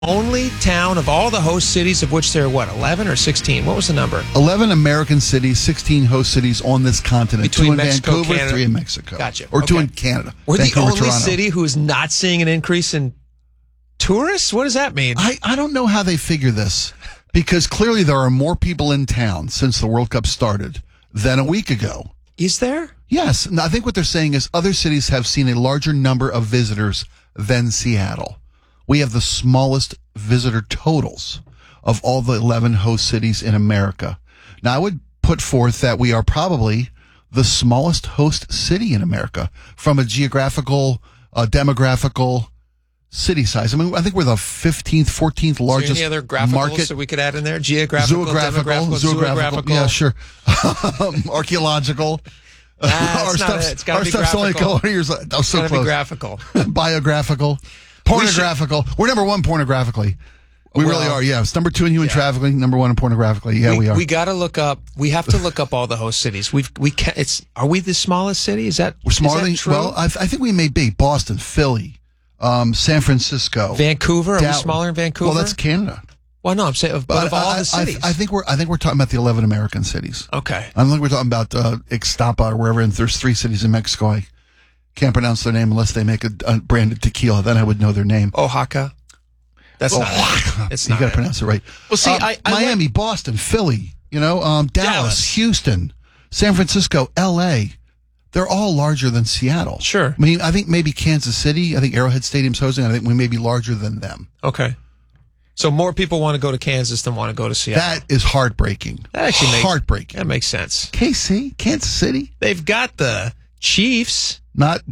only town of all the host cities, of which there are, 11 or 16? What was the number? 11 American cities, 16 host cities on this continent. Between 2 in Mexico, Vancouver, Canada. 3 in Mexico. Gotcha. Or 2 Okay. in Canada. We're Vancouver, the only Toronto. city who is not seeing an increase in tourists? What does that mean? I don't know how they figure this, because clearly there are more people in town since the World Cup started than a week ago. Is there? Yes. And I think what they're saying is other cities have seen a larger number of visitors than Seattle. We have the smallest visitor totals of all the 11 host cities in America. Now, I would put forth that we are probably the smallest host city in America from a geographical, demographical city size. I mean, I think we're the 15th, 14th largest Is there any other graphicals market. that we could add in there? Geographical, demographical, zoographical. Yeah, sure. Archaeological. It's got to be stuff's only a graphical. couple of years. Oh, so Gotta be close. graphical. Biographical. Pornographical. We're number one pornographically. We really are, yeah. It's number 2 in human trafficking, number 1 in pornographically. Yeah, we are. We got to look up. We have to look up all the host cities. We can. Are we the smallest city? Is that We're smaller is that than, true? well, I think we may be. Boston, Philly, San Francisco. Vancouver. Are we smaller in Vancouver? Well, that's Canada. Well, no, I'm saying of all the cities. I think we're talking about the 11 American cities. Okay. I don't think we're talking about Ixtapa or wherever, and there's 3 cities in Mexico. I can't pronounce their name unless they make a branded tequila. Then I would know their name. Oaxaca. That's not it. It's You not got to it. pronounce it right. Well, see, Miami, Boston, Philly, Dallas, Dallas. Houston, San Francisco, L.A. They're all larger than Seattle. Sure. I mean, I think maybe Kansas City. I think Arrowhead Stadium's hosting. I think we may be larger than them. Okay. So more people want to go to Kansas than want to go to Seattle. That is heartbreaking. That actually makes heartbreaking. That makes sense. KC, Kansas City. They've got the Chiefs. Not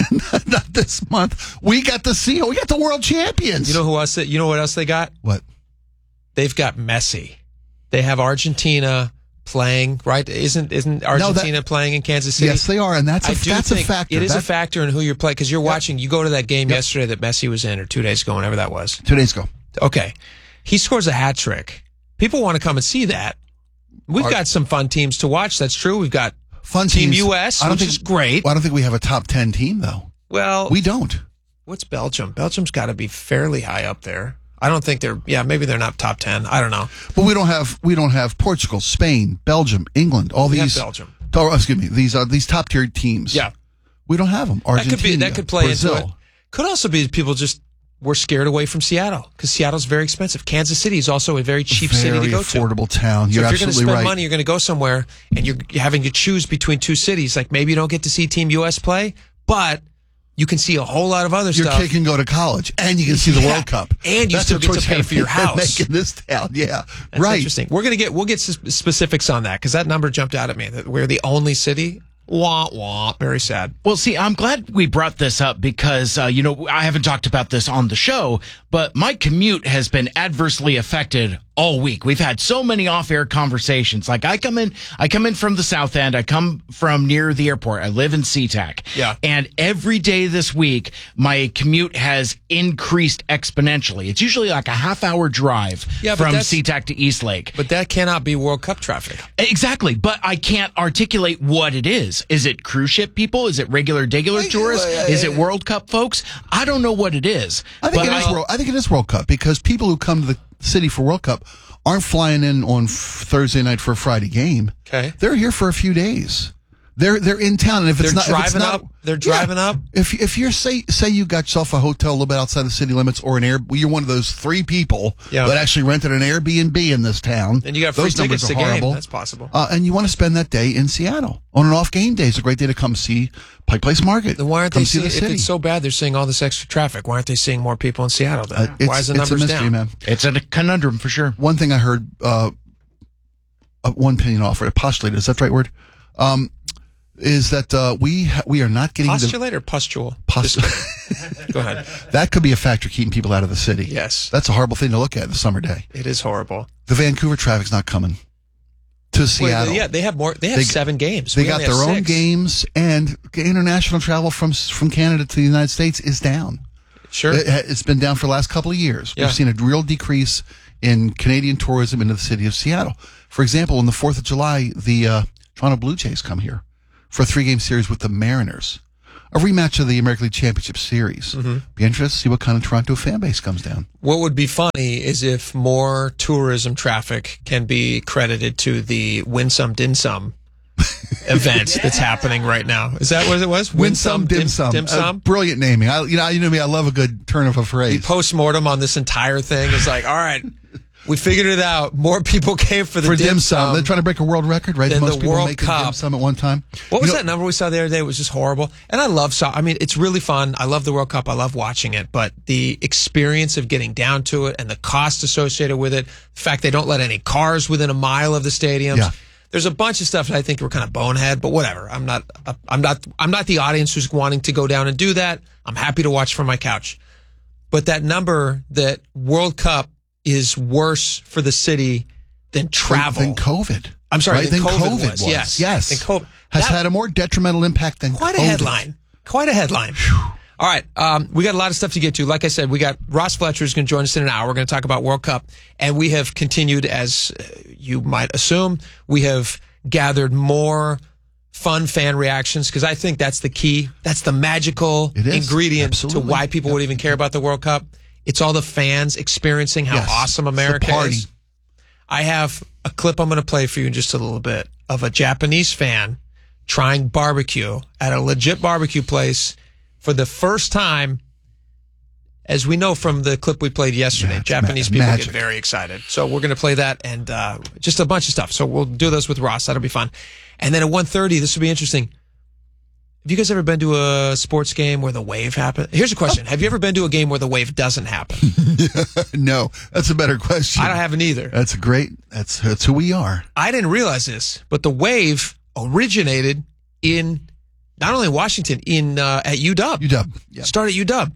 this month. We got the Seahawks. We got the world champions. You know who else? You know what else they got? What? They've got Messi. They have Argentina playing, right? Isn't Argentina playing in Kansas City? Yes, they are, and that's a factor. It is a factor in who you're playing, because you're watching. You go to that game yesterday that Messi was in, or 2 days ago, whenever that was. 2 days ago. Okay, he scores a hat trick. People want to come and see that. We've got some fun teams to watch. That's true. We've got fun Team teams. US, which is great. Well, I don't think we have a top 10 team, though. Well, we don't. What's Belgium? Belgium's got to be fairly high up there. I don't think they're. Yeah, maybe they're not top 10. I don't know. But we don't have Portugal, Spain, Belgium, England. All these. Have Belgium. Oh, excuse me. These top tier teams. Yeah, we don't have them. Argentina. That could play Brazil. into it. Could also be people just were scared away from Seattle, because Seattle's very expensive. Kansas City is also a very cheap city to go to. Very affordable town. So You're if you're going to absolutely spend right. money, you're going to go somewhere, and you're having to choose between 2 cities. Like maybe you don't get to see Team US play, but you can see a whole lot of other Your stuff. kid can go to college, and you can see the World Cup, and you That's still a get to choice pay for your house. Make in this town, yeah, That's right. interesting. We'll get specifics on that, because that number jumped out at me. That we're the only city. Wah wah. Very sad. Well, see, I'm glad we brought this up because, I haven't talked about this on the show, but my commute has been adversely affected all week. We've had so many off-air conversations. Like I come in from the South End. I come from near the airport. I live in SeaTac. Yeah. And every day this week, my commute has increased exponentially. It's usually like a half-hour drive from SeaTac to Eastlake. But that cannot be World Cup traffic. Exactly. But I can't articulate what it is. Is it cruise ship people? Is it regular tourists? Is it World Cup folks? I don't know what it is. I think it is World Cup, because people who come to the city for World Cup aren't flying in on Thursday night for a Friday game. Okay. They're here for a few days. They're in town, and if it's not, they're driving up. If you're say you got yourself a hotel a little bit outside the city limits, or you're one of those 3 people that actually rented an Airbnb in this town, and you got free those tickets numbers are to horrible. game. That's possible. And you want to spend that day in Seattle on an off game day. It's a great day to come see Pike Place Market. Then why aren't they seeing? the If city. it's so bad, they're seeing all this extra traffic. Why aren't they seeing more people in Seattle? Then why is the it's numbers a mystery, down? man. It's a conundrum for sure. One thing I heard, one opinion offered, postulated, is that the right word? Is that we are not getting Postulate or pustule? Go ahead. That could be a factor keeping people out of the city. Yes. That's a horrible thing to look at the summer day. It is horrible. The Vancouver traffic's not coming to Seattle. Yeah, they have more. They have 7 games. They We got only their have own 6. games, and international travel from Canada to the United States is down. Sure. It's been down for the last couple of years. Yeah. We've seen a real decrease in Canadian tourism into the city of Seattle. For example, on the 4th of July, the Toronto Blue Jays come here for a 3-game series with the Mariners. a rematch of the American League Championship Series. Be interested to see what kind of Toronto fan base comes down. What would be funny is if more tourism traffic can be credited to the Win Some Dim Sum event that's happening right now. Is that what it was? Win Some Dim Sum. Dim Sum? Brilliant naming. You know me, I love a good turn of a The phrase. post-mortem on this entire thing is like, all right, we figured it out. More people came for the dim sum. They're trying to break a world record, right? Then Most the people World make Cup. a dim sum at one time. What was that number we saw the other day? It was just horrible. And I love soccer. I mean, it's really fun. I love the World Cup. I love watching it. But the experience of getting down to it and the cost associated with it, the fact they don't let any cars within a mile of the stadiums. Yeah. There's a bunch of stuff that I think were kind of bonehead, but whatever. I'm not the audience who's wanting to go down and do that. I'm happy to watch from my couch. But that number, that World Cup is worse for the city than travel. Than COVID. I'm sorry, right? than Than COVID was. Yes. Yes. Than COVID. Has That- had a more detrimental impact than Quite COVID. a headline. Quite a headline. All right. We got a lot of stuff to get to. Like I said, we got Ross Fletcher is going to join us in an hour. We're going to talk about World Cup. And we have continued, as you might assume, we have gathered more fun fan reactions because I think that's the key. That's the magical It is. ingredient Absolutely. to why people would even care about the World Cup. It's all the fans experiencing how Yes. awesome It's the America party. is. I have a clip I'm going to play for you in just a little bit of a Japanese fan trying barbecue at a legit barbecue place for the first time. As we know from the clip we played yesterday, Yeah, it's Japanese people magic. get very excited. So we're going to play that and just a bunch of stuff. So we'll do those with Ross. That'll be fun. And then at 1:30, this will be interesting. Have you guys ever been to a sports game where the wave happened? Here's a question. Have you ever been to a game where the wave doesn't happen? No, that's a better question. I haven't either. That's that's who we are. I didn't realize this, but the wave originated in not only Washington, at UW. UW. Yeah. Started at UW.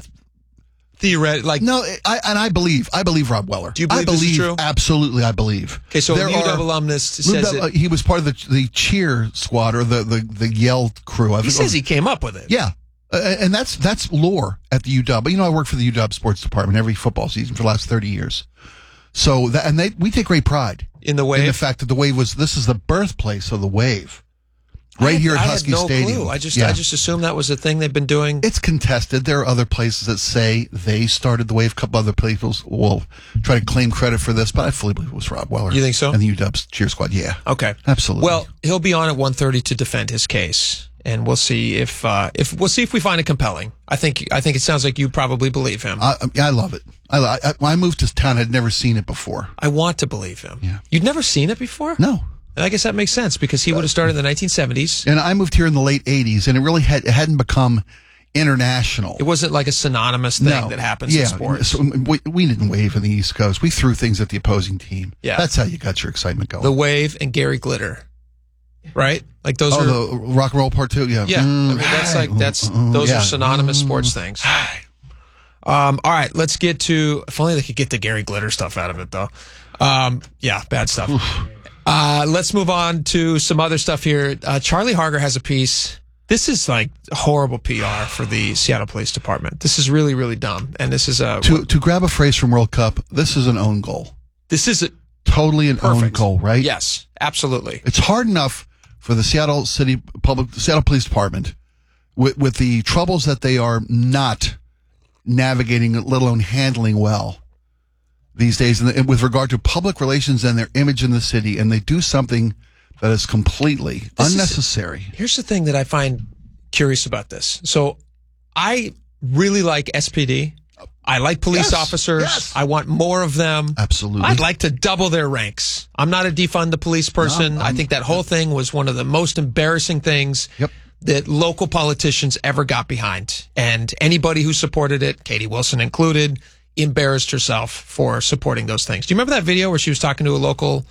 Theoretically, No, I believe Rob Weller. Do you believe I this believe is true? Absolutely, I believe. Okay, so There a UW are- alumnus says that he was part of the cheer squad or the yell crew. he says he came up with it. Yeah. And that's lore at the UW. But, I work for the UW sports department every football season for the last 30 years. So we take great pride In the wave? in the fact that the wave this is the birthplace of the wave. Right here at Husky I had no Stadium. clue. I just Yeah. assumed that was a thing they've been doing. It's contested. There are other places that say they started the wave. A couple other places will try to claim credit for this, but I fully believe it was Rob Weller. You think so? And the UW cheer squad, yeah. Okay, Absolutely. Well, he'll be on at 1:30 to defend his case, and we'll see if we find it compelling. I think it sounds like you probably believe him. I love it. When I moved to town, I'd never seen it before. I want to believe him. Yeah. You'd never seen it before? No. And I guess that makes sense because he would have started in the 1970s. And I moved here in the late 80s, and it really hadn't become international. It wasn't like a synonymous thing that happens in sports. So we didn't wave in the East Coast. We threw things at the opposing team. Yeah. That's how you got your excitement going. The Wave and Gary Glitter, right? Like those are. the rock and roll part two, yeah. Yeah, I mean, those are synonymous sports things. All right, let's get to. If only they could get the Gary Glitter stuff out of it, though. Yeah, bad stuff. Let's move on to some other stuff here. Charlie Harger has a piece. This is like horrible PR for the Seattle Police Department. This is really, really dumb. And this is To grab a phrase from World Cup, this is an own goal. this is a, Totally an own perfect goal, right? Yes, absolutely. It's hard enough for the Seattle Police Department with the troubles that they are not navigating, let alone handling well these days, and with regard to public relations and their image in the city, and they do something that is completely unnecessary. Here's the thing that I find curious about this. So I really like SPD. I like police officers. Yes. I want more of them. Absolutely. I'd like to double their ranks. I'm not a defund the police person. I think that whole thing was one of the most embarrassing things Yep. that local politicians ever got behind. And anybody who supported it, Katie Wilson included, embarrassed herself for supporting those things. Do you remember that video where she was talking to a local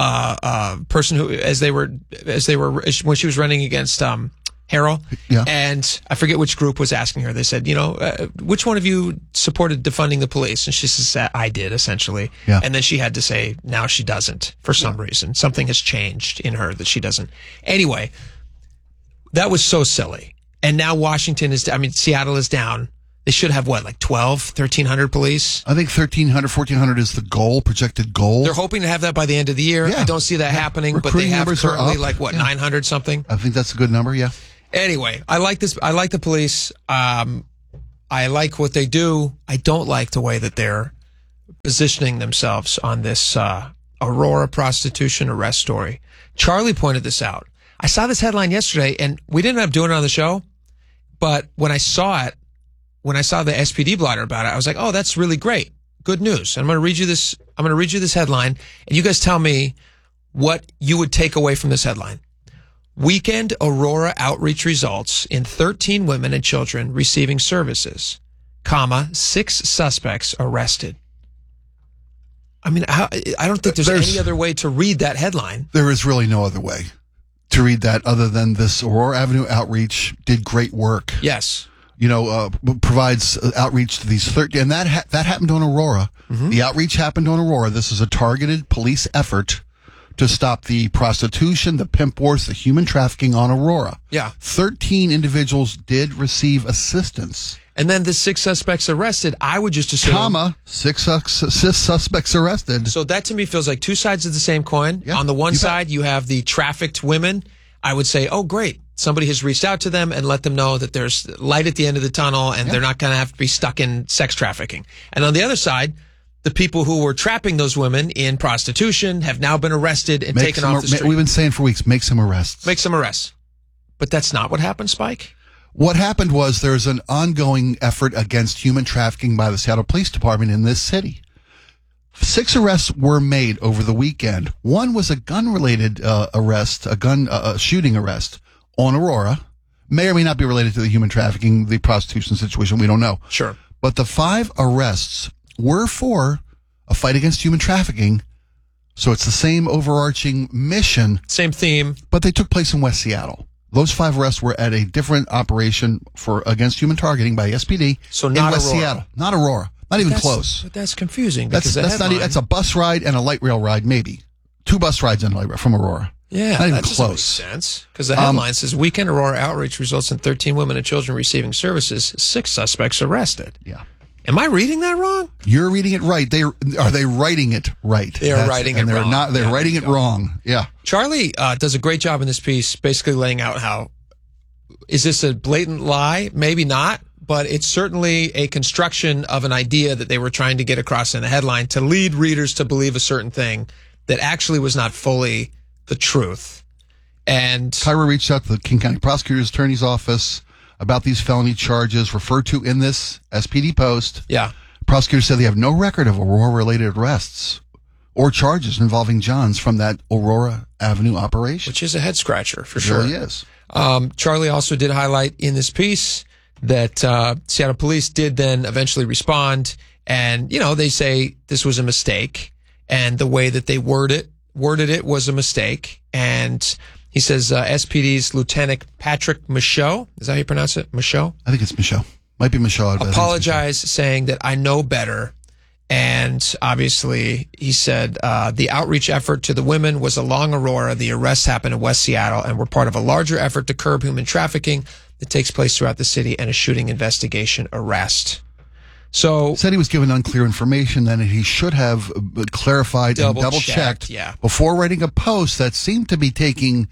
person who, as they were when she was running against Harrell? Yeah. And I forget which group was asking her. They said, which one of you supported defunding the police? And she says, I did, essentially. Yeah. And then she had to say, now she doesn't for some reason. Something has changed in her that she doesn't. Anyway, that was so silly. And now Seattle is down. They should have what, like 1,300 police? I think 1,300, 1,400 is the goal, projected goal. They're hoping to have that by the end of the year. Yeah. I don't see that happening, but they Recruiting have numbers are currently up. like, 900 something? I think that's a good number, yeah. Anyway, I like this. I like the police. I like what they do. I don't like the way that they're positioning themselves on this Aurora prostitution arrest story. Charlie pointed this out. I saw this headline yesterday, and we didn't end up doing it on the show. But when I saw it, when I saw the SPD blotter about it, I was like, "Oh, that's really great. Good news." I'm going to read you this. I'm going to read you this headline, and you guys tell me what you would take away from this headline. Weekend Aurora outreach results in 13 women and children receiving services, 6 suspects arrested. I mean, I don't think there's any other way to read that headline. There is really no other way to read that other than this Aurora Avenue outreach did great work. Yes. Provides outreach to these 13, and that happened on Aurora. Mm-hmm. The outreach happened on Aurora. This is a targeted police effort to stop the prostitution, the pimp wars, the human trafficking on Aurora. Yeah. 13 individuals did receive assistance. And then the 6 suspects arrested, I would just assume... 6 suspects arrested. So that to me feels like two sides of the same coin. Yeah, on the one side, you have the trafficked women. I would say, oh, great. Somebody has reached out to them and let them know that there's light at the end of the tunnel and they're not going to have to be stuck in sex trafficking. And on the other side, the people who were trapping those women in prostitution have now been arrested and taken off the street. We've been saying for weeks, make some arrests. Make some arrests. But that's not what happened, Spike. What happened was there's an ongoing effort against human trafficking by the Seattle Police Department in this city. 6 arrests were made over the weekend. One was a gun-related arrest, a shooting arrest on Aurora. May or may not be related to the human trafficking, the prostitution situation. We don't know. Sure. But the 5 arrests were for a fight against human trafficking. So it's the same overarching mission. Same theme. But they took place in West Seattle. Those 5 arrests were at a different operation against human targeting by SPD. So not in West Aurora. Seattle. Not Aurora. Not even close. But that's confusing because that's a bus ride and a light rail ride, maybe. 2 bus rides and a light rail from Aurora. Yeah, not even that doesn't close. Make sense because the headline says weekend Aurora outreach results in 13 women and children receiving services, 6 suspects arrested. Yeah. Am I reading that wrong? You're reading it right. Are they writing it right? They are writing it wrong. They're writing it wrong. Yeah. Charlie does a great job in this piece, basically laying out how is this a blatant lie? Maybe not, but it's certainly a construction of an idea that they were trying to get across in the headline to lead readers to believe a certain thing that actually was not fully the truth. And Kyra reached out to the King County Prosecutor's Attorney's Office about these felony charges referred to in this SPD post. Yeah. Prosecutors said they have no record of Aurora-related arrests or charges involving Johns from that Aurora Avenue operation. Which is a head-scratcher, for sure. It really is. Charlie also did highlight in this piece that Seattle police did then eventually respond. And, they say this was a mistake. And the way that they worded it was a mistake. And he says SPD's Lieutenant Patrick Michaud, is that how you pronounce it? Michaud? I think it's Michaud. Might be Michaud. Apologized, saying that I know better. And obviously, he said the outreach effort to the women was along Aurora. The arrests happened in West Seattle and were part of a larger effort to curb human trafficking that takes place throughout the city and a shooting investigation arrest. So said he was given unclear information and he should have clarified and double-checked before writing a post that seemed to be taking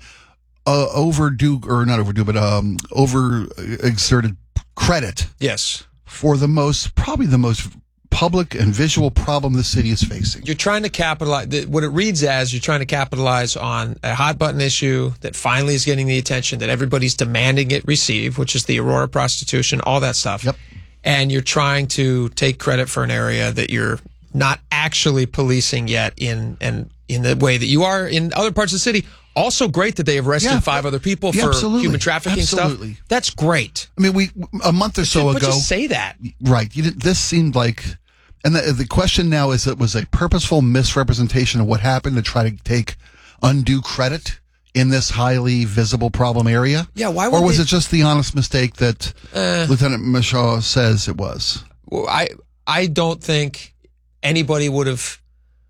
over-exerted credit. Yes. For probably the most public and visual problem the city is facing. You're trying to capitalize, what it reads as, you're trying to capitalize on a hot button issue that finally is getting the attention that everybody's demanding it receive, which is the Aurora prostitution, all that stuff. Yep. And you're trying to take credit for an area that you're not actually policing yet in the way that you are in other parts of the city. Also great that they have arrested 5 other people for human trafficking stuff. That's great. I mean, a month or so ago. Just say that. Right. This seemed like, and the question now is, it was a purposeful misrepresentation of what happened to try to take undue credit in this highly visible problem area? Yeah, why would it just the honest mistake that Lieutenant Michaud says it was? Well, I don't think anybody would have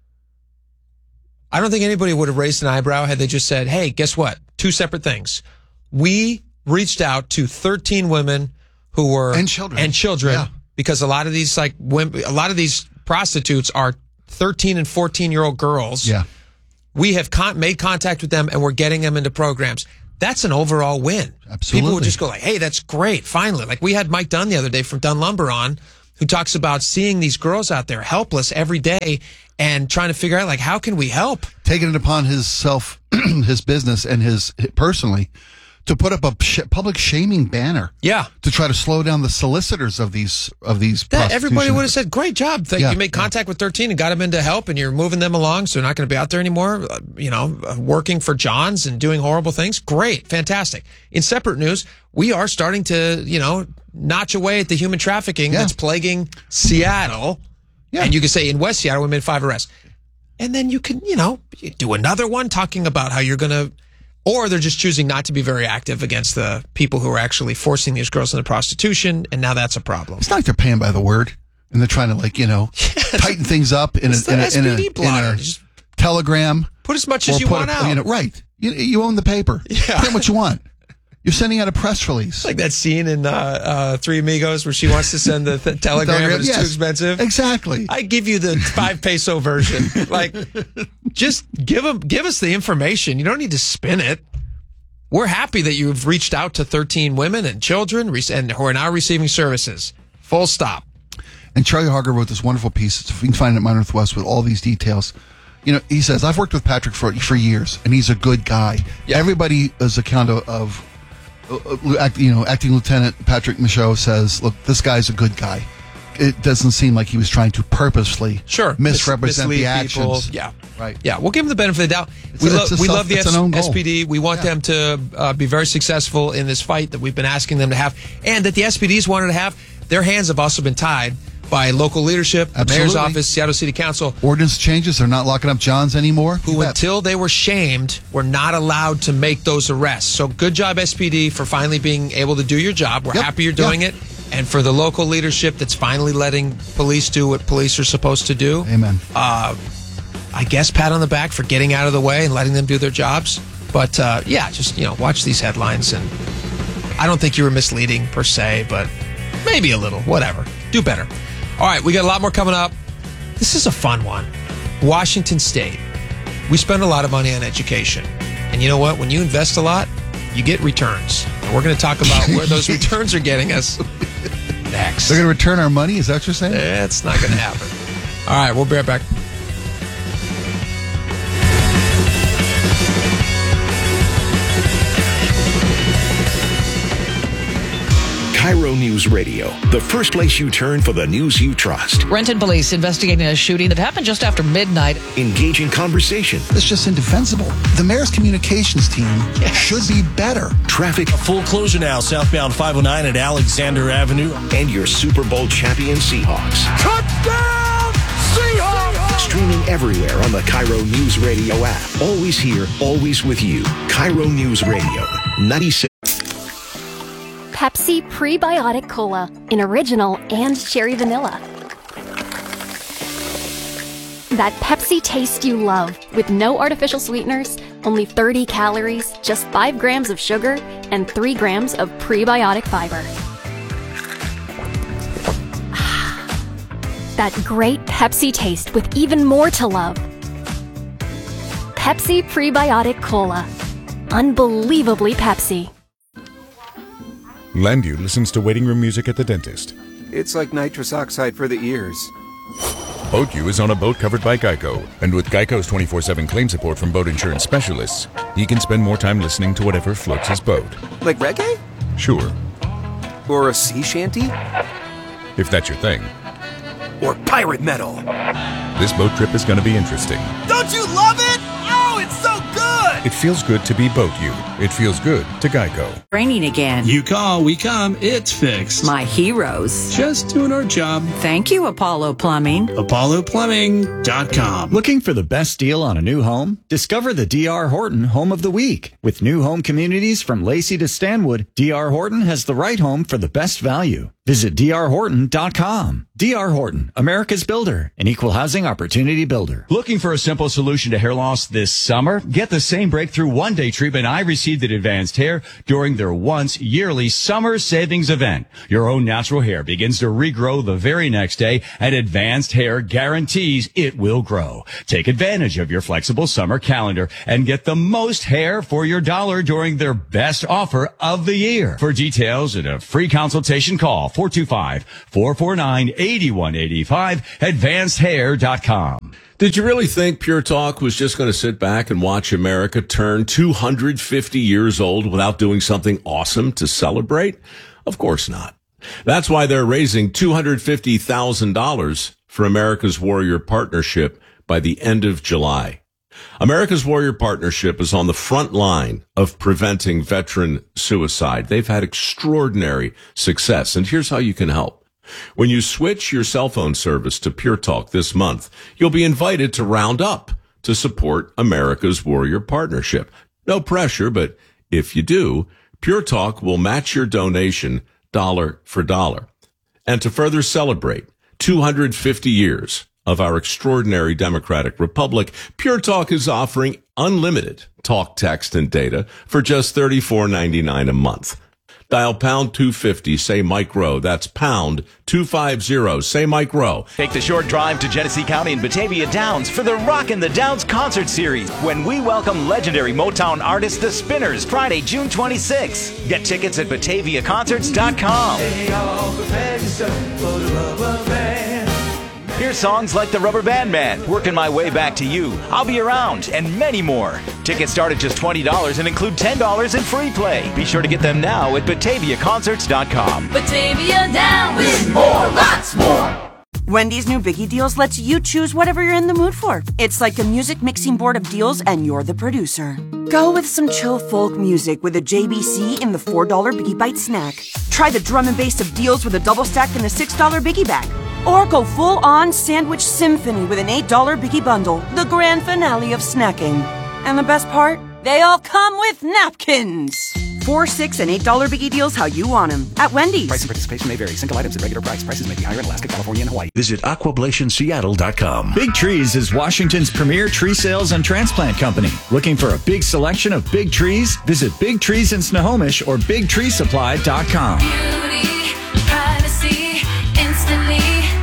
raised an eyebrow had they just said, hey, guess what? 2 separate things. We reached out to 13 women who were and children because a lot of these prostitutes are 13 and 14-year-old girls. Yeah. We have made contact with them and we're getting them into programs. that's an overall win. Absolutely. People will just go like, hey, that's great, finally. Like we had Mike Dunn the other day from Dunn Lumber on, who talks about seeing these girls out there helpless every day and trying to figure out, like, how can we help? Taking it upon his business and his personally, to put up a public shaming banner. Yeah. To try to slow down the solicitors of these everybody would have said, great job. Yeah. You made contact with 13 and got them into help, and you're moving them along, so they're not going to be out there anymore, working for Johns and doing horrible things. Great. Fantastic. In separate news, we are starting to, notch away at the human trafficking that's plaguing Seattle. Yeah. And you could say in West Seattle, we made 5 arrests. And then you can, do another one talking about how you're going to, or they're just choosing not to be very active against the people who are actually forcing these girls into prostitution, and now that's a problem. It's not like they're paying by the word, and they're trying to tighten things up in a telegram. Put as much as you want out. Right. You own the paper. Yeah. Print what you want. You're sending out a press release. Like that scene in Three Amigos where she wants to send the telegram, but it's too expensive. Exactly. I give you the 5 peso version. Like, just give us the information. You don't need to spin it. We're happy that you've reached out to 13 women and children and who are now receiving services. Full stop. And Charlie Harger wrote this wonderful piece. You can find it at My Northwest with all these details. He says, I've worked with Patrick for years, and he's a good guy. Yeah. Everybody is account of Acting Lieutenant Patrick Michaud says, look, this guy's a good guy. It doesn't seem like he was trying to purposefully misrepresent the actions. People. Yeah. Right. Yeah, we'll give him the benefit of the doubt. We love the SPD. We want them to be very successful in this fight that we've been asking them to have, and that the SPDs wanted to have. Their hands have also been tied by local leadership, the mayor's office, Seattle City Council. Ordinance changes. They're not locking up Johns anymore. Who, until they were shamed, were not allowed to make those arrests. So good job, SPD, for finally being able to do your job. We're happy you're doing it. And for the local leadership that's finally letting police do what police are supposed to do. Amen. I guess pat on the back for getting out of the way and letting them do their jobs. But, just, watch these headlines. And I don't think you were misleading per se, but maybe a little. Whatever. Do better. All right, we got a lot more coming up. This is a fun one. Washington State. We spend a lot of money on education. And you know what? When you invest a lot, you get returns. And we're going to talk about where those returns are getting us next. They're going to return our money? Is that what you're saying? It's not going to happen. All right, we'll be right back. KIRO News Radio, the first place you turn for the news you trust. Renton police investigating a shooting that happened just after midnight. Engaging conversation. It's just indefensible. The mayor's communications team should be better. Traffic. A full closure now, southbound 509 at Alexander Avenue. And your Super Bowl champion Seahawks. Touchdown, Seahawks! Streaming everywhere on the KIRO News Radio app. Always here, always with you. KIRO News Radio, 96. Pepsi Prebiotic Cola in original and cherry vanilla. That Pepsi taste you love with no artificial sweeteners, only 30 calories, just 5 grams of sugar, and 3 grams of prebiotic fiber. That great Pepsi taste with even more to love. Pepsi Prebiotic Cola. Unbelievably Pepsi. Landu listens to waiting room music at the dentist. It's like nitrous oxide for the ears. BoatU is on a boat covered by Geico, and with Geico's 24/7 claim support from boat insurance specialists, he can spend more time listening to whatever floats his boat. Like reggae? Sure. Or a sea shanty? If that's your thing. Or pirate metal? This boat trip is going to be interesting. Don't you love it? Oh, it's so good! It feels good to be BoatU. It feels good to Geico. Raining again. You call, we come, it's fixed. My heroes. Just doing our job. Thank you, Apollo Plumbing. ApolloPlumbing.com. Looking for the best deal on a new home? Discover the D.R. Horton Home of the Week. With new home communities from Lacey to Stanwood, D.R. Horton has the right home for the best value. Visit drhorton.com. D.R. Horton, America's builder, an equal housing opportunity builder. Looking for a simple solution to hair loss this summer? Get the same breakthrough one-day treatment I received at Advanced Hair during their once yearly summer savings event. Your own natural hair begins to regrow the very next day, and Advanced Hair guarantees it will grow. Take advantage of your flexible summer calendar and get the most hair for your dollar during their best offer of the year. For details and a free consultation, call 425-449-8185, advancedhair.com. Did you really think Pure Talk was just going to sit back and watch America turn 250 years old without doing something awesome to celebrate? Of course not. That's why they're raising $250,000 for America's Warrior Partnership by the end of July. America's Warrior Partnership is on the front line of preventing veteran suicide. They've had extraordinary success, and here's how you can help. When you switch your cell phone service to Pure Talk this month, you'll be invited to round up to support America's Warrior Partnership. No pressure, but if you do, Pure Talk will match your donation dollar for dollar. And to further celebrate 250 years of our extraordinary democratic republic, Pure Talk is offering unlimited talk, text, and data for just $34.99 a month. Dial pound 250, say Mike Rowe. That's pound 250, say Mike Rowe. Take the short drive to Genesee County and Batavia Downs for the Rockin' the Downs concert series when we welcome legendary Motown artist The Spinners Friday, June 26. Get tickets at BataviaConcerts.com. Hear songs like the Rubber Band Man, Working My Way Back to You, I'll Be Around, and many more. Tickets start at just $20 and include $10 in free play. Be sure to get them now at BataviaConcerts.com. Batavia down with more, lots more. Wendy's new Biggie Deals lets you choose whatever you're in the mood for. It's like a music mixing board of deals, and you're the producer. Go with some chill folk music with a JBC in the $4 Biggie Bite snack. Try the drum and bass of deals with a double stack in the $6 Biggie bag. Or go full-on sandwich symphony with an $8 Biggie bundle, the grand finale of snacking. And the best part? They all come with napkins. $4, $6, and $8 Biggie Deals how you want them at Wendy's. Price and participation may vary. Single items at regular price. Prices may be higher in Alaska, California, and Hawaii. Visit aquablationseattle.com. Big Trees is Washington's premier tree sales and transplant company. Looking for a big selection of big trees? Visit Big Trees in Snohomish or BigTreeSupply.com. Beauty, privacy, instantly.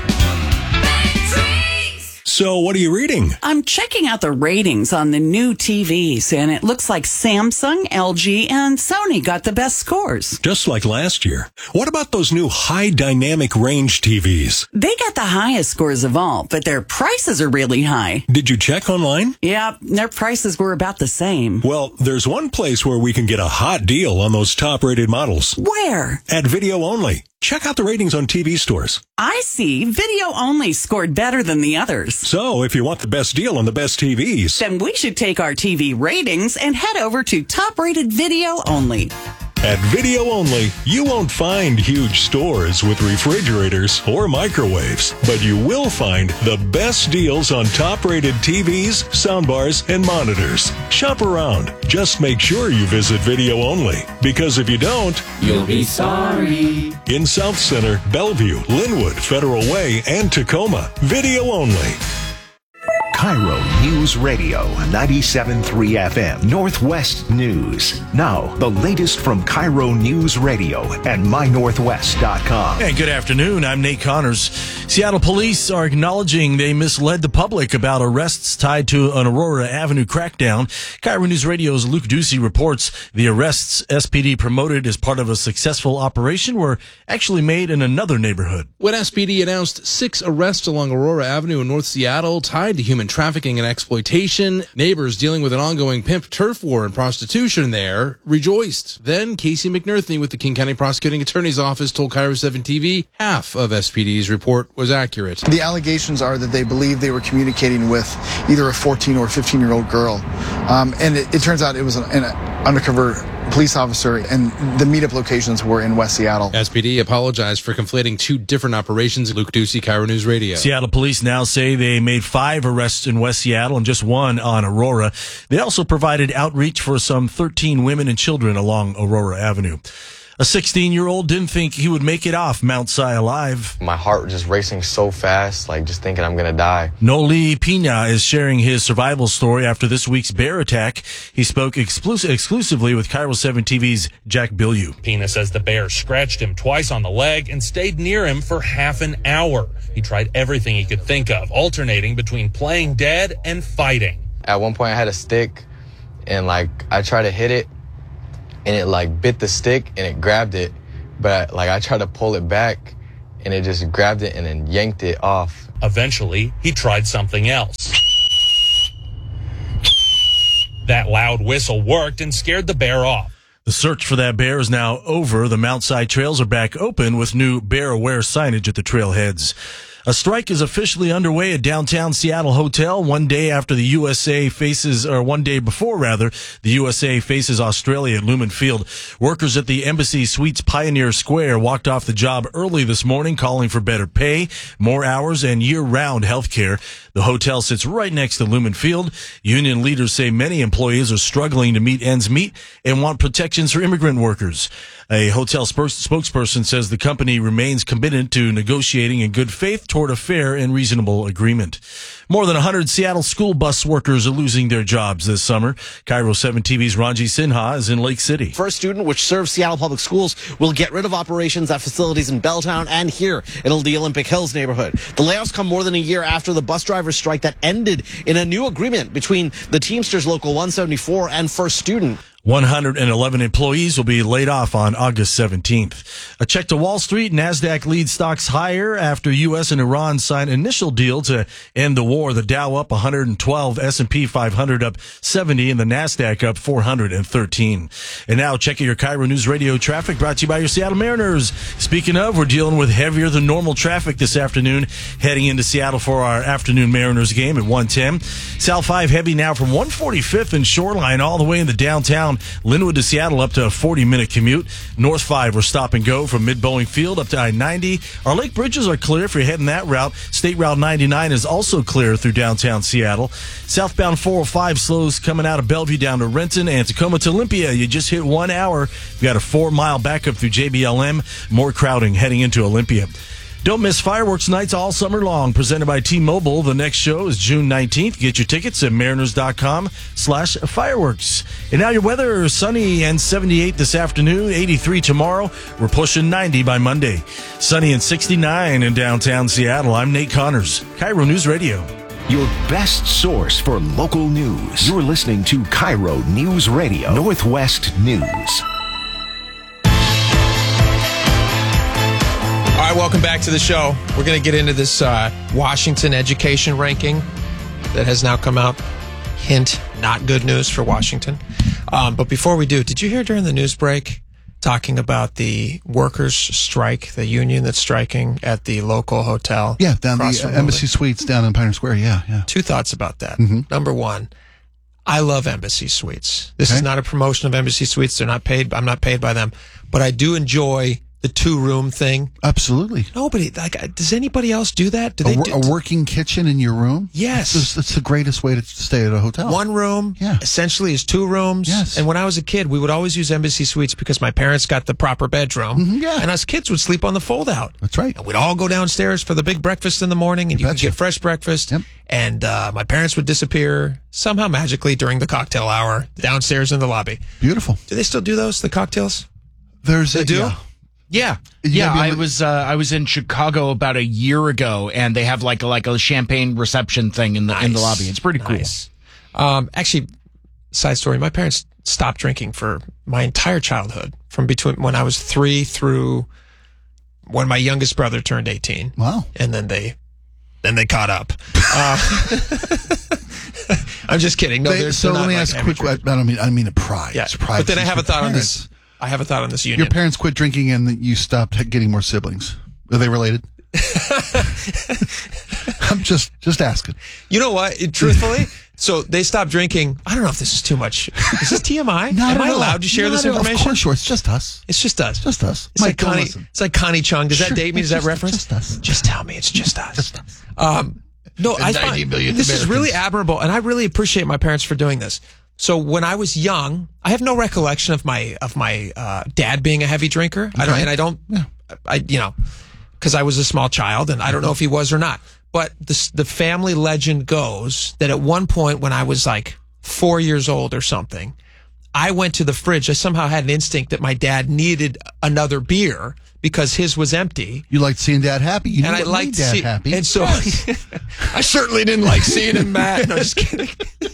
So what are you reading? I'm checking out the ratings on the new TVs, and it looks like Samsung, LG, and Sony got the best scores. Just like last year. What about those new high dynamic range TVs? They got the highest scores of all, but their prices are really high. Did you check online? Yeah, their prices were about the same. Well, there's one place where we can get a hot deal on those top-rated models. Where? At Video Only. Check out the ratings on TV stores. I see. Video Only scored better than the others. So, if you want the best deal on the best TVs, then we should take our TV ratings and head over to top-rated Video Only. At Video Only, you won't find huge stores with refrigerators or microwaves, but you will find the best deals on top-rated TVs, soundbars, and monitors. Shop around. Just make sure you visit Video Only, because if you don't, you'll be sorry. In South Center, Bellevue, Linwood, Federal Way, and Tacoma, Video Only. Cairo News Radio, 97.3 FM, Northwest News. Now, the latest from Cairo News Radio and MyNorthwest.com. Hey, good afternoon. I'm Nate Connors. Seattle police are acknowledging they misled the public about arrests tied to an Aurora Avenue crackdown. Cairo News Radio's Luke Ducey reports the arrests SPD promoted as part of a successful operation were actually made in another neighborhood. When SPD announced 6 arrests along Aurora Avenue in North Seattle tied to human trafficking and exploitation, neighbors dealing with an ongoing pimp turf war and prostitution there rejoiced. Then Casey McNerthney with the King County Prosecuting Attorney's Office told Cairo 7 TV half of SPD's report was accurate. The allegations are that they believe they were communicating with either a 14 or 15-year-old girl. And it turns out it was an undercover police officer, and the meetup locations were in West Seattle. SPD apologized for conflating 2 different operations. Luke Ducey, Cairo News Radio. Seattle police now say they made 5 arrests in West Seattle and just 1 on Aurora. They also provided outreach for some 13 women and children along Aurora Avenue. A 16-year-old didn't think he would make it off Mount Si alive. My heart was just racing so fast, like just thinking I'm going to die. Noli Pina is sharing his survival story after this week's bear attack. He spoke exclusively with Cairo 7 TV's Jack Bilyeu. Pina says the bear scratched him twice on the leg and stayed near him for half an hour. He tried everything he could think of, alternating between playing dead and fighting. At one point I had a stick and I tried to hit it and it bit the stick and it grabbed it. But I tried to pull it back and it just grabbed it and then yanked it off. Eventually, he tried something else. That loud whistle worked and scared the bear off. The search for that bear is now over. The Mount Si trails are back open with new bear-aware signage at the trailheads. A strike is officially underway at downtown Seattle Hotel one day before the USA faces Australia at Lumen Field. Workers at the Embassy Suites Pioneer Square walked off the job early this morning, calling for better pay, more hours, and year-round health care. The hotel sits right next to Lumen Field. Union leaders say many employees are struggling to meet ends meet and want protections for immigrant workers. A hotel spokesperson says the company remains committed to negotiating in good faith toward a fair and reasonable agreement. More than 100 Seattle school bus workers are losing their jobs this summer. Cairo 7 TV's Ranji Sinha is in Lake City. First Student, which serves Seattle Public Schools, will get rid of operations at facilities in Belltown and here in the Olympic Hills neighborhood. The layoffs come more than a year after the bus driver strike that ended in a new agreement between the Teamsters Local 174 and First Student. 111 employees will be laid off on August 17th. A check to Wall Street, NASDAQ leads stocks higher after U.S. and Iran sign initial deal to end the war. The Dow up 112, S&P 500 up 70, and the NASDAQ up 413. And now check out your Cairo News Radio traffic brought to you by your Seattle Mariners. Speaking of, we're dealing with heavier than normal traffic this afternoon, heading into Seattle for our afternoon Mariners game at 1:10. South 5 heavy now from 145th and Shoreline all the way into downtown. Linwood to Seattle up to a 40-minute commute. North 5 we're stop and go from Mid-Boeing Field up to I-90. Our lake bridges are clear if you're heading that route. State Route 99 is also clear through downtown Seattle. Southbound 405 slows coming out of Bellevue down to Renton and Tacoma to Olympia. You just hit 1 hour. You've got a 4-mile backup through JBLM. More crowding heading into Olympia. Don't miss fireworks nights all summer long. Presented by T-Mobile. The next show is June 19th. Get your tickets at mariners.com/fireworks. And now your weather, sunny and 78 this afternoon, 83 tomorrow. We're pushing 90 by Monday. Sunny and 69 in downtown Seattle. I'm Nate Connors, Cairo News Radio. Your best source for local news. You're listening to Cairo News Radio, Northwest News. All right, welcome back to the show. We're going to get into this Washington education ranking that has now come out. Hint, not good news for Washington. But before we do, did you hear during the news break talking about the workers' strike, the union that's striking at the local hotel? Yeah, down the Embassy Suites down in Pioneer Square. Yeah. Two thoughts about that. Mm-hmm. Number one, I love Embassy Suites. This is not a promotion of Embassy Suites. They're not paid. I'm not paid by them. But I do enjoy the 2-room thing. Absolutely. Nobody, does anybody else do that? Do a working kitchen in your room? Yes. It's the greatest way to stay at a hotel. 1 room, essentially is 2 rooms. Yes. And when I was a kid, we would always use Embassy Suites because my parents got the proper bedroom. Mm-hmm, yeah. And us kids would sleep on the fold-out. That's right. And we'd all go downstairs for the big breakfast in the morning, and you could get fresh breakfast. Yep. And my parents would disappear somehow magically during the cocktail hour downstairs in the lobby. Beautiful. Do they still do those, the cocktails? They do? Yeah. I was in Chicago about a year ago, and they have like a champagne reception thing in the lobby. It's pretty cool. Actually, side story: my parents stopped drinking for my entire childhood, from between when I was 3 through when my youngest brother turned 18. Wow! And then they caught up. I'm just kidding. No, so let me ask a quick. I don't mean to pry. Yeah, but then I have a thought on this. I have a thought on this union. Your parents quit drinking and you stopped getting more siblings. Are they related? I'm just asking. You know what? Truthfully, so they stopped drinking. I don't know if this is too much. Is this TMI? Am I allowed to share this information? Of course, sure. It's just us. It's just us. Just us. It's like Connie Chung. Does that date me? Does that reference? Just us. Just tell me it's just us. Just us. No, I find this is really admirable, and I really appreciate my parents for doing this. So when I was young, I have no recollection of my dad being a heavy drinker. Because I was a small child, and I don't know if he was or not. But the family legend goes that at one point when I was like 4 years old or something, I went to the fridge. I somehow had an instinct that my dad needed another beer because his was empty. You liked seeing Dad happy. You and knew I what liked made Dad happy. And so I certainly didn't like seeing him mad. No, just kidding.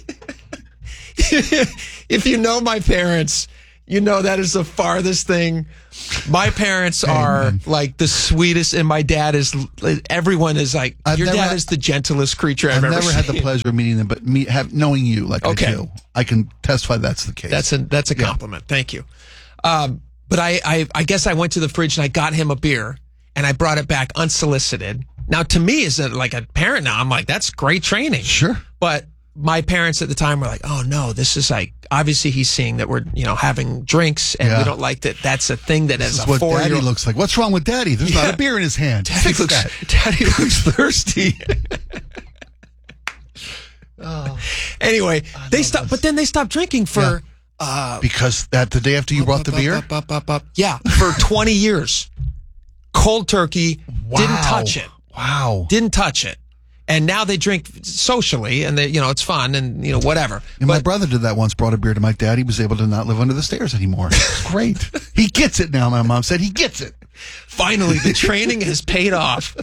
If you know my parents, you know that is the farthest thing. My parents are like the sweetest, and my dad is. Everyone is like, your dad is the gentlest creature I've ever seen. I've never had the pleasure of meeting them, but knowing you like I do, I can testify that's the case. That's a compliment. Thank you. But I guess I went to the fridge and I got him a beer, and I brought it back unsolicited. Now, to me, as like a parent now, I'm like, that's great training. Sure. But my parents at the time were like, oh no, this is like, obviously he's seeing that we're, having drinks, and we don't like that. That's a thing that as a 4-year-old. What Daddy looks like. What's wrong with Daddy? There's not a beer in his hand. Daddy looks thirsty. Anyway, they stopped, but then they stopped drinking for, because the day after you brought the beer? Yeah, for 20 years. Cold turkey, didn't touch it. Wow. Didn't touch it. And now they drink socially, and they, it's fun, and whatever. And my brother did that once. Brought a beer to my dad. He was able to not live under the stairs anymore. It's great. He gets it now. My mom said he gets it. Finally, the training has paid off.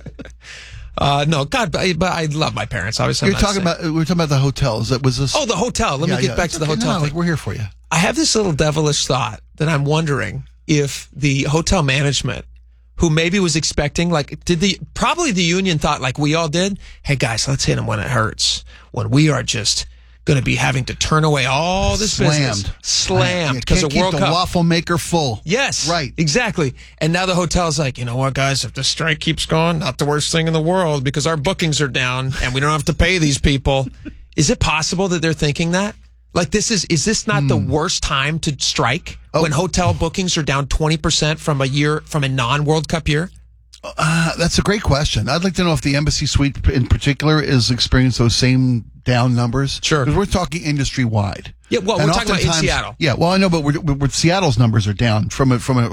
No, God, but I love my parents. Obviously, we're talking about the hotels. That was this. Oh, the hotel. Let me get back to the hotel. We're here for you. I have this little devilish thought that I'm wondering if the hotel management, who maybe was expecting, probably the union thought, like we all did, hey guys, let's hit them when it hurts. When we are just going to be having to turn away all this business. Slammed. Because of World Cup. Keep the waffle maker full. Yes. Right. Exactly. And now the hotel's like, you know what, guys, if the strike keeps going, not the worst thing in the world, because our bookings are down and we don't have to pay these people. Is it possible that they're thinking that? Like, is this not the worst time to strike when hotel bookings are down 20% from a non-World Cup year? That's a great question. I'd like to know if the Embassy Suite in particular is experiencing those same down numbers. Sure. Because we're talking industry wide. Yeah, well, we're talking about in Seattle. Yeah, well, I know, but we're Seattle's numbers are down from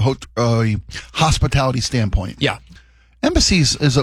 a hospitality standpoint. Yeah. Embassies is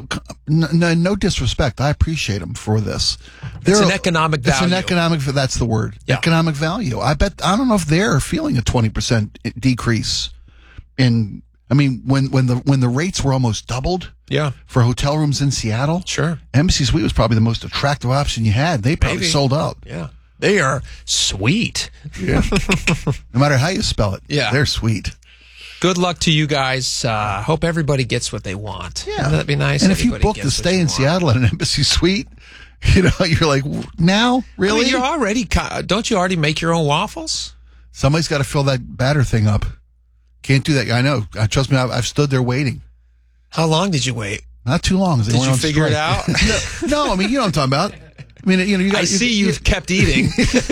no disrespect. I appreciate them for this. It's an economic value. That's the word. Yeah. Economic value. I don't know if they're feeling a 20% decrease in. I mean, when the rates were almost doubled. Yeah. For hotel rooms in Seattle. Sure. Embassy Suite was probably the most attractive option you had. They probably sold out. Yeah. They are sweet. Yeah. No matter how you spell it. Yeah. They're sweet. Good luck to you guys. Hope everybody gets what they want. Yeah. Wouldn't that be nice? And if you book to stay in Seattle at an Embassy Suite, you're like, now? Really? I mean, don't you already make your own waffles? Somebody's got to fill that batter thing up. Can't do that. I know. Trust me, I've stood there waiting. How long did you wait? Not too long. Did you figure it out? No, I mean, you know what I'm talking about. I mean, I see you've kept eating.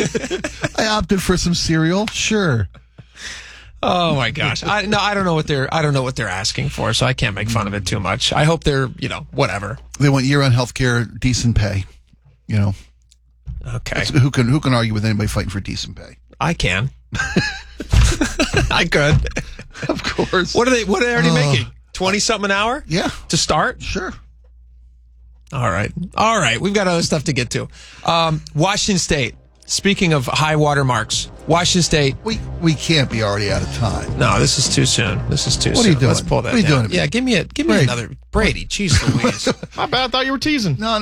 I opted for some cereal. Sure. Oh my gosh! I don't know what they're asking for, so I can't make fun of it too much. I hope they're whatever. They want year-round health care, decent pay. Okay. Who can argue with anybody fighting for decent pay? I can. I could. Of course. What are they already making? 20-something an hour? Yeah. To start? Sure. All right. We've got other stuff to get to. Washington State. Speaking of high water marks, Washington State. We can't be already out of time. No, this is too soon. What are you doing? Let's pull that down. What are you doing? Yeah, give me another. Brady, jeez Louise. My bad. I thought you were teasing. No.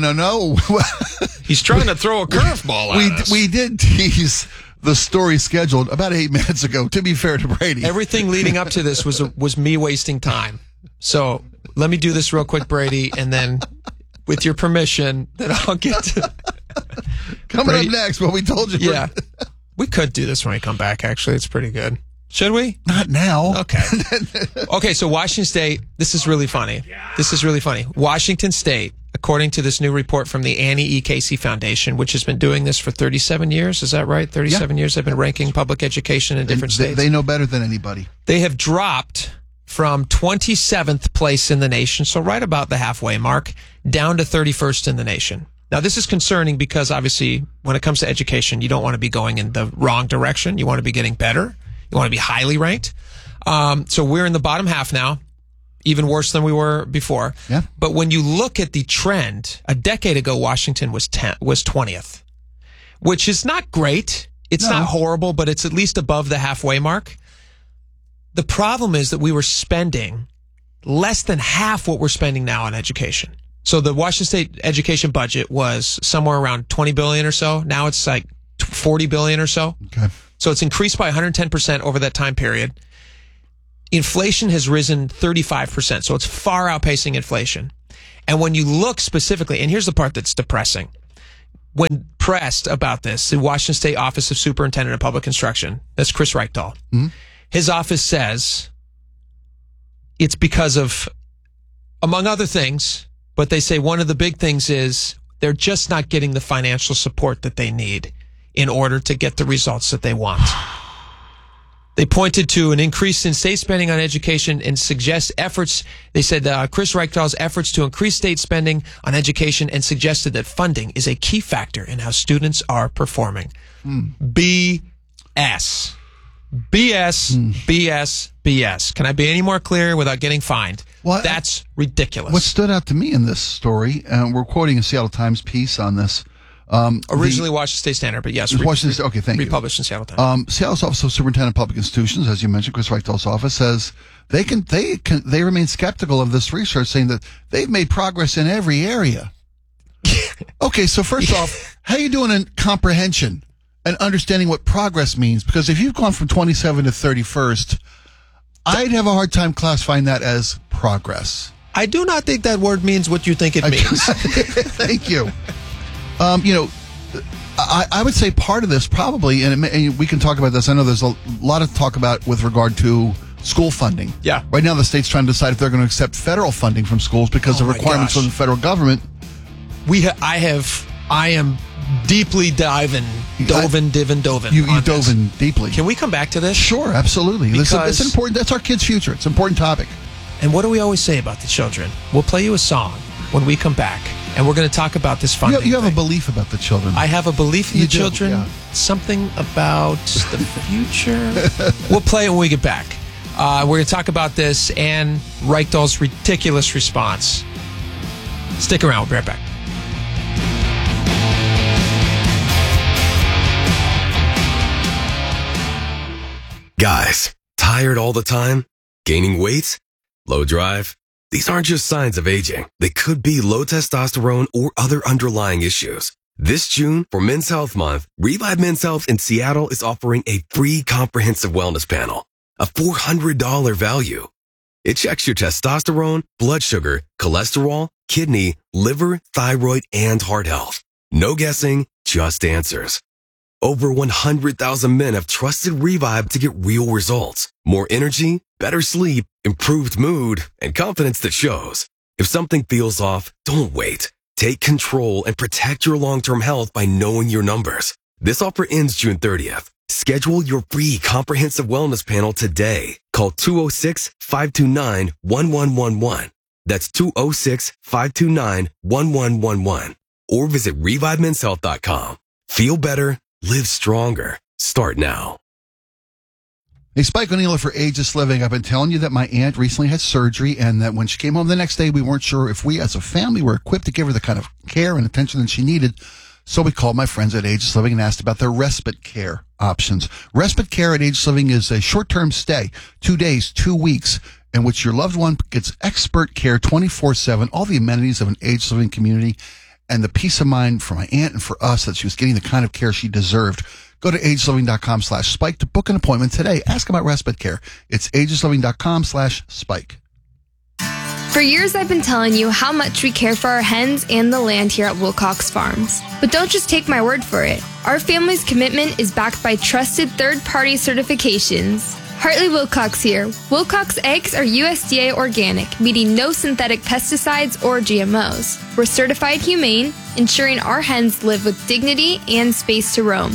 He's trying to throw a curveball at us. We did tease the story scheduled about 8 minutes ago, to be fair to Brady. Everything leading up to this was me wasting time. So let me do this real quick, Brady, and then with your permission, then I'll get to... Coming up next, what we told you. Yeah. We could do this when we come back, actually. It's pretty good. Should we? Not now. Okay. Okay, so Washington State, this is really funny. Washington State, according to this new report from the Annie E. Casey Foundation, which has been doing this for 37 years, is that right? 37 years they've been ranking public education in different states. They know better than anybody. They have dropped from 27th place in the nation, so right about the halfway mark, down to 31st in the nation. Now, this is concerning because obviously when it comes to education, you don't want to be going in the wrong direction. You want to be getting better. You want to be highly ranked. So we're in the bottom half now, even worse than we were before. Yeah. But when you look at the trend, a decade ago, Washington was 20th, which is not great. It's not horrible, but it's at least above the halfway mark. The problem is that we were spending less than half what we're spending now on education. So the Washington State education budget was somewhere around $20 billion or so. Now it's like $40 billion or so. Okay. So it's increased by 110% over that time period. Inflation has risen 35%. So it's far outpacing inflation. And when you look specifically, and here's the part that's depressing. When pressed about this, the Washington State Office of Superintendent of Public Instruction, that's Chris Reichdahl, his office says it's because of, among other things, but they say one of the big things is they're just not getting the financial support that they need in order to get the results that they want. They pointed to an increase in state spending on education and suggest efforts. They said Chris Reichdahl's efforts to increase state spending on education and suggested that funding is a key factor in how students are performing. BS. BS. Can I be any more clear without getting fined? Well, that's ridiculous. What stood out to me in this story, and we're quoting a Seattle Times piece on this. Originally Washington State Standard, but yes. Washington State, okay, thank you. Republished in Seattle Times. Seattle's Office of Superintendent of Public Institutions, as you mentioned, Chris Reichdahl's office, says they remain skeptical of this research, saying that they've made progress in every area. Okay, so first off, how are you doing in comprehension and understanding what progress means? Because if you've gone from 27 to 31st, I'd have a hard time classifying that as progress. I do not think that word means what you think it means. Thank you. I would say part of this probably, and we can talk about this. I know there's a lot of talk about with regard to school funding. Yeah. Right now, the state's trying to decide if they're going to accept federal funding from schools because of requirements from the federal government. I am deeply dove in. You dove in deeply. Can we come back to this? Sure, absolutely. It's important. That's our kids' future. It's an important topic. And what do we always say about the children? We'll play you a song when we come back, and we're going to talk about this funding. You have a belief about the children. I have a belief in the children. Yeah. Something about the future. We'll play it when we get back. We're going to talk about this and Reichdahl's ridiculous response. Stick around. We'll be right back. Guys, tired all the time? Gaining weight? Low drive? These aren't just signs of aging. They could be low testosterone or other underlying issues. This June, for Men's Health Month, Revive Men's Health in Seattle is offering a free comprehensive wellness panel, a $400 value. It checks your testosterone, blood sugar, cholesterol, kidney, liver, thyroid, and heart health. No guessing, just answers. Over 100,000 men have trusted Revive to get real results. More energy, better sleep, improved mood, and confidence that shows. If something feels off, don't wait. Take control and protect your long-term health by knowing your numbers. This offer ends June 30th. Schedule your free comprehensive wellness panel today. Call 206-529-1111. That's 206-529-1111. Or visit ReviveMen'sHealth.com. Feel better. Live stronger. Start now. Hey, Spike O'Neill for Ageless Living. I've been telling you that my aunt recently had surgery and that when she came home the next day, we weren't sure if we as a family were equipped to give her the kind of care and attention that she needed. So we called my friends at Ageless Living and asked about their respite care options. Respite care at Ageless Living is a short-term stay, 2 days, 2 weeks, in which your loved one gets expert care 24/7, all the amenities of an Ageless Living community, and the peace of mind for my aunt and for us that she was getting the kind of care she deserved. Go to agelessliving.com/spike to book an appointment today. Ask about respite care. It's agelessliving.com/spike. For years, I've been telling you how much we care for our hens and the land here at Wilcox Farms. But don't just take my word for it. Our family's commitment is backed by trusted third-party certifications. Hartley Wilcox here. Wilcox eggs are USDA organic, meaning no synthetic pesticides or GMOs. We're certified humane, ensuring our hens live with dignity and space to roam.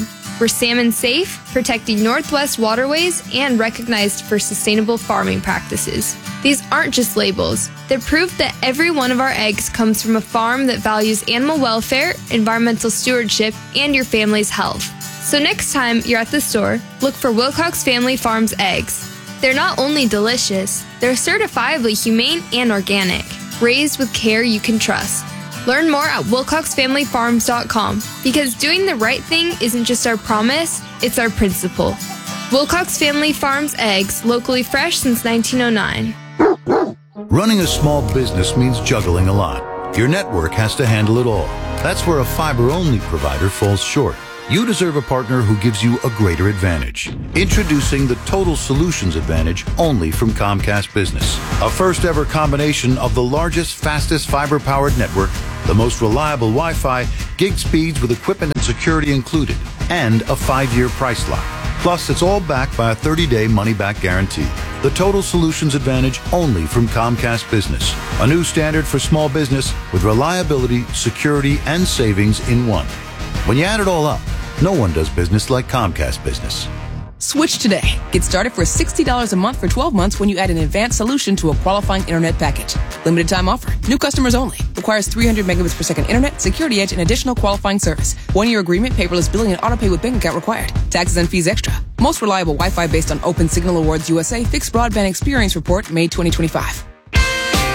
We're salmon safe, protecting Northwest waterways, and recognized for sustainable farming practices. These aren't just labels. They're proof that every one of our eggs comes from a farm that values animal welfare, environmental stewardship, and your family's health. So next time you're at the store, look for Wilcox Family Farms eggs. They're not only delicious, they're certifiably humane and organic, raised with care you can trust. Learn more at wilcoxfamilyfarms.com, because doing the right thing isn't just our promise, it's our principle. Wilcox Family Farms eggs, locally fresh since 1909. Running a small business means juggling a lot. Your network has to handle it all. That's where a fiber-only provider falls short. You deserve a partner who gives you a greater advantage. Introducing the Total Solutions Advantage only from Comcast Business. A first-ever combination of the largest, fastest fiber-powered network, the most reliable Wi-Fi, gig speeds with equipment and security included, and a 5-year price lock. Plus, it's all backed by a 30-day money-back guarantee. The Total Solutions Advantage only from Comcast Business. A new standard for small business with reliability, security, and savings in one. When you add it all up, no one does business like Comcast Business. Switch today. Get started for $60 a month for 12 months when you add an advanced solution to a qualifying internet package. Limited time offer. New customers only. Requires 300 megabits per second internet, security edge, and additional qualifying service. 1-year agreement, paperless billing, and autopay with bank account required. Taxes and fees extra. Most reliable Wi-Fi based on Open Signal Awards USA Fixed Broadband Experience Report, May 2025.